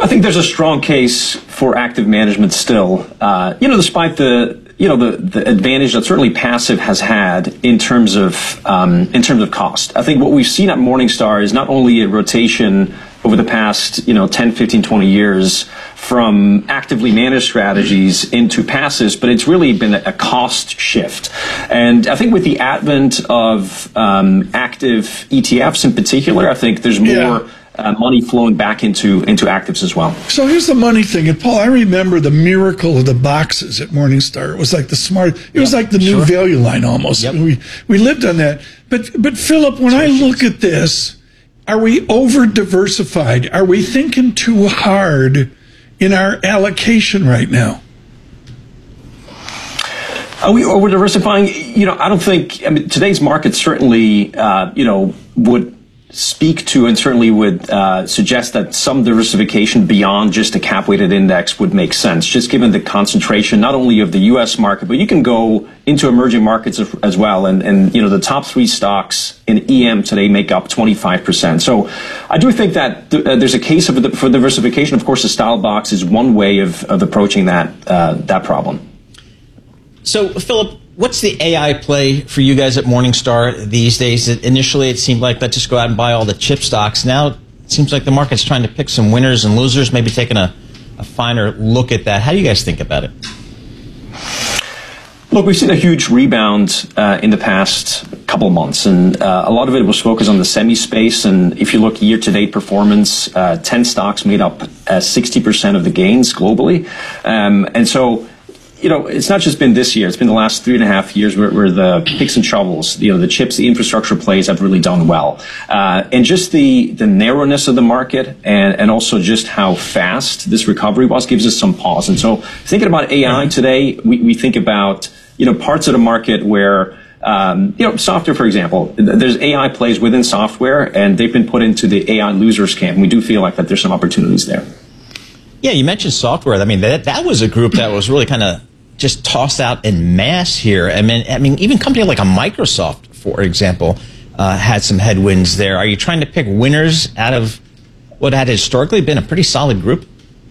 I think there's a strong case for active management still. Despite the advantage that certainly passive has had in terms of cost. I think what we've seen at Morningstar is not only a rotation over the past 10, 15, 20 years from actively managed strategies into passives, but it's really been a cost shift. And I think with the advent of active ETFs in particular, I think there's more money flowing back into actives as well. So here's the money thing. And Paul, I remember the miracle of the boxes at Morningstar. It was like it was like the new value line almost. Yep. We lived on that. But Philip, when I look at this, are we over diversified? Are we thinking too hard in our allocation right now? Are we over diversifying? I don't think. I mean, today's market certainly, would speak to and certainly would suggest that some diversification beyond just a cap-weighted index would make sense, just given the concentration not only of the U.S. market, but you can go into emerging markets as well. And the top 3 stocks in EM today make up 25%. So I do think that there's a case for diversification. Of course, the style box is one way of approaching that problem. So, Philip, what's the AI play for you guys at Morningstar these days? Initially, it seemed like let's just go out and buy all the chip stocks. Now, it seems like the market's trying to pick some winners and losers, maybe taking a finer look at that. How do you guys think about it? Look, we've seen a huge rebound in the past couple of months, and a lot of it was focused on the semi space. And if you look year-to-date performance, 10 stocks made up 60% of the gains globally. And so, it's not just been this year. It's been the last 3.5 years where the picks and shovels, the chips, the infrastructure plays have really done well. And just the narrowness of the market and also just how fast this recovery was gives us some pause. And so thinking about AI today, we think about, parts of the market where, software, for example, there's AI plays within software and they've been put into the AI losers camp. And we do feel like that there's some opportunities there. Yeah, you mentioned software. I mean, that was a group that was really kind of just tossed out en masse here. I mean, even a company like a Microsoft, for example, had some headwinds there. Are you trying to pick winners out of what had historically been a pretty solid group?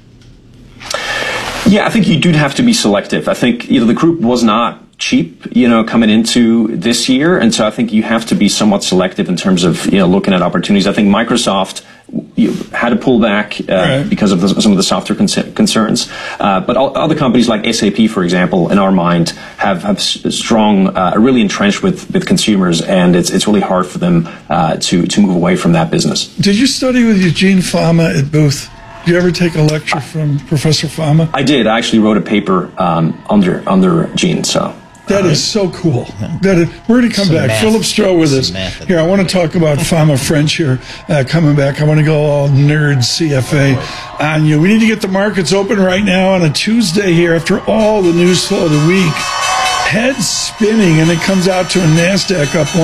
Yeah, I think you do have to be selective. I think, the group was not cheap, coming into this year. And so I think you have to be somewhat selective in terms of, looking at opportunities. I think Microsoft had to pull back because of some of the software concerns. But other companies like SAP, for example, in our mind, have strong, really entrenched with consumers, and it's really hard for them to move away from that business. Did you study with Eugene Fama at Booth? Did you ever take a lecture from Professor Fama? I did. I actually wrote a paper under Gene, so. That is so cool. We're going to come back. Philip Stroh with us. Here, I want to talk about Fama French here coming back. I want to go all nerd CFA on you. We need to get the markets open right now on a Tuesday here after all the news flow of the week. Heads spinning, and it comes out to a NASDAQ up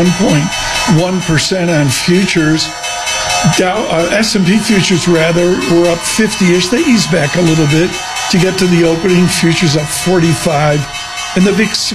1.1% on futures. S&P futures, rather, were up 50-ish. They eased back a little bit to get to the opening. Futures up 45. And the VIX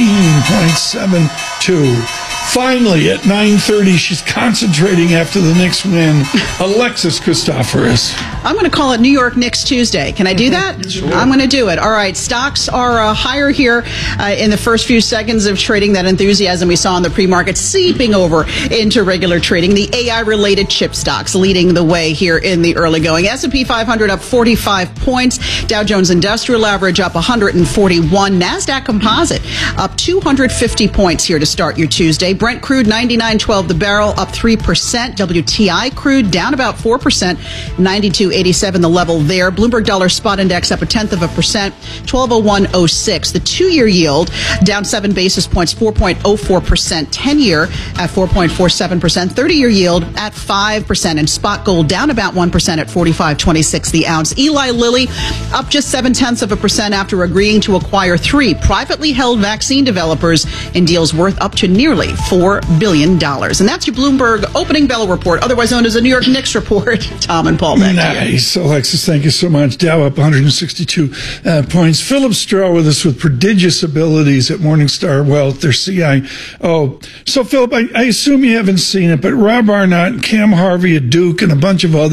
16.72. Finally, at 9:30, she's concentrating after the Knicks win. Alexis Christoforous. I'm going to call it New York Knicks Tuesday. Can I do that? Sure. I'm going to do it. All right. Stocks are higher here in the first few seconds of trading. That enthusiasm we saw in the pre-market seeping over into regular trading. The AI-related chip stocks leading the way here in the early going. S&P 500 up 45 points. Dow Jones Industrial Average up 141. NASDAQ Composite up 250 points here to start your Tuesday. Brent crude 99.12 the barrel, up 3%. WTI crude down about 4%, 92.87 the level there. Bloomberg Dollar Spot Index up 0.1%, 1201.06. The 2-year yield down 7 basis points, 4.04%. 10-year at 4.47%. 30-year yield at 5%. And spot gold down about 1% at 45.26 the ounce. Eli Lilly up just 0.7% after agreeing to acquire 3 privately held vaccine developers in deals worth up to nearly $4 billion. And that's your Bloomberg opening bell report, otherwise known as the New York Knicks report. Tom and Paul, back to you. Nice. Alexis, thank you so much. Dow up 162 points. Philip Stroh with us with prodigious abilities at Morningstar Wealth, their CIO. So, Philip, I assume you haven't seen it, but Rob Arnott and Cam Harvey at Duke and a bunch of others